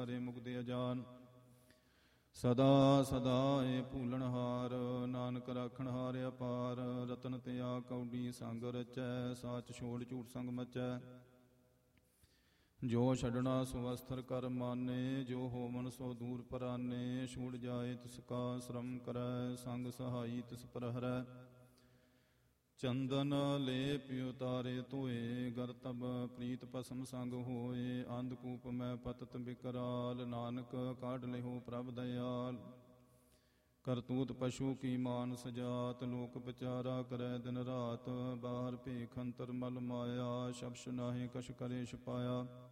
ਹਰੇ ਮੁਕਤਿ ਅਜਾਨ। ਸਦਾ ਸਦਾ ਏ ਭੂਲਣਹਾਰ, ਨਾਨਕ ਰਾਖਣ ਹਾਰ ਅਪਾਰ। ਰਤਨ ਤਿਆ ਕੌਡੀ ਸੰਗ ਰਚੈ, ਸਾਚ ਛੋੜ ਝੂਠ ਸੰਗ ਮਚੈ। ਜੋ ਛੱਡਣਾ ਸੋ ਅਸਥਰ ਕਰ ਮਾਨੇ, ਜੋ ਹੋਵਨ ਸੋ ਦੂਰ ਪਰਾਨੇ। ਛੂੜ ਜਾਏ ਤਿਸ ਕਾ ਸ਼ਰਮ ਕਰੈ, ਸੰਗ ਸਹਾਈ ਤਿਸ ਪਰ ਹਰੈ। ਚੰਦਨ ਲੇਪ ਉਤਾਰੇ ਧੋਏ, ਗਰਤਬ ਪ੍ਰੀਤ ਭਸਮ ਸੰਗ ਹੋਏ। ਅੰਧਕੂਪ ਮੈਂ ਪਤਤ ਬਿਕਰਾਲ, ਨਾਨਕ ਕਾਢ ਲਿਹੋ ਪ੍ਰਭ ਦਇਆਲ। ਕਰਤੂਤ ਪਸ਼ੂ ਕੀ ਮਾਨਸ ਜਾਤ, ਲੋਕ ਵਿਚਾਰਾ ਕਰੈ ਦਿਨ ਰਾਤ। ਬਾਹਰ ਭੇਖ ਅੰਤਰ ਮਲ ਮਾਇਆ, ਸ਼ਬਸ਼ ਨਾਹੀ ਕਛ ਕਰੇ ਛਪਾਇਆ।